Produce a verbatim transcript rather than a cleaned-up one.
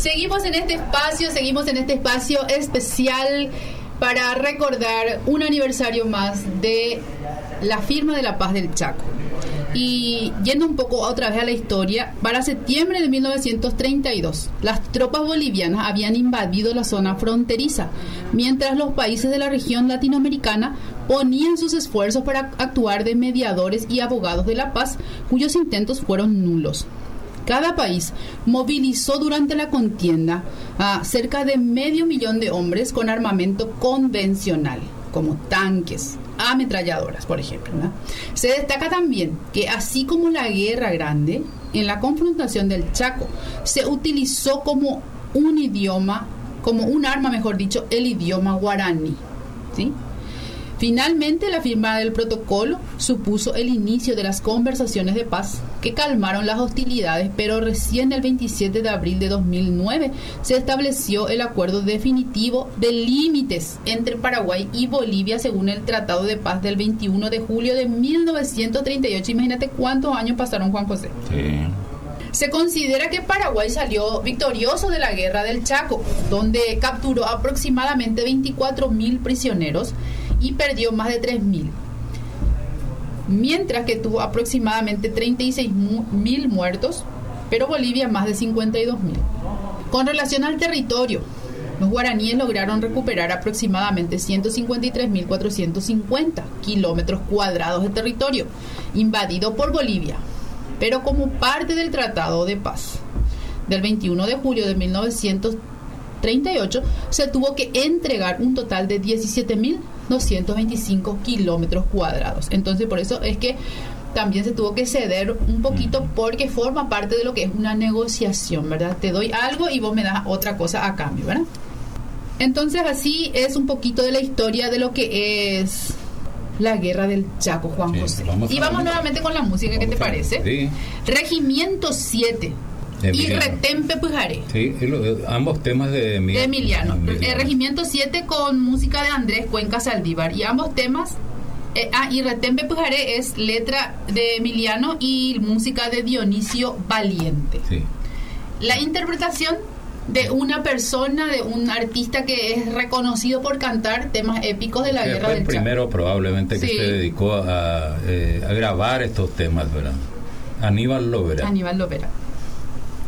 Seguimos en este espacio, seguimos en este espacio especial para recordar un aniversario más de la firma de la paz del Chaco. Y yendo un poco otra vez a la historia, para septiembre de mil novecientos treinta y dos, las tropas bolivianas habían invadido la zona fronteriza, mientras los países de la región latinoamericana ponían sus esfuerzos para actuar de mediadores y abogados de la paz, cuyos intentos fueron nulos. Cada país movilizó durante la contienda a cerca de medio millón de hombres con armamento convencional, como tanques, ametralladoras, por ejemplo, ¿no? Se destaca también que, así como la Guerra Grande, en la confrontación del Chaco se utilizó como un idioma, como un arma, mejor dicho, el idioma guaraní, ¿sí? Finalmente, la firma del protocolo supuso el inicio de las conversaciones de paz que calmaron las hostilidades, pero recién el veintisiete de abril de dos mil nueve se estableció el acuerdo definitivo de límites entre Paraguay y Bolivia según el Tratado de Paz del veintiuno de julio de mil novecientos treinta y ocho. Imagínate cuántos años pasaron, Juan José. Sí. Se considera que Paraguay salió victorioso de la Guerra del Chaco, donde capturó aproximadamente veinticuatro mil prisioneros y perdió más de tres mil, mientras que tuvo aproximadamente treinta y seis mil muertos, pero Bolivia más de cincuenta y dos mil. Con relación al territorio, los guaraníes lograron recuperar aproximadamente ciento cincuenta y tres mil cuatrocientos cincuenta kilómetros cuadrados de territorio invadido por Bolivia, pero como parte del Tratado de Paz del veintiuno de julio de mil novecientos treinta y ocho se tuvo que entregar un total de diecisiete mil doscientos veinticinco kilómetros cuadrados. Entonces, por eso es que también se tuvo que ceder un poquito, porque forma parte de lo que es una negociación, ¿verdad? Te doy algo y vos me das otra cosa a cambio, ¿verdad? Entonces, así es un poquito de la historia de lo que es la Guerra del Chaco, Juan Sí, José. vamos Y vamos nuevamente con la música, ¿qué te Vamos a- parece? Sí. Regimiento siete y Emiliano. Retempe Pujaré. Sí, y lo- ambos temas de, Emil- De Emiliano. Emiliano. El Regimiento siete con música de Andrés Cuenca Saldívar. Y ambos temas. Eh, ah, y Retempe Pujaré es letra de Emiliano y música de Dionisio Valiente. Sí. La interpretación de una persona, de un artista que es reconocido por cantar temas épicos de la Que Guerra fue del el Chaco. primero probablemente que Sí. se dedicó a, eh, a grabar estos temas, ¿verdad? Aníbal Lovera. Aníbal Lovera.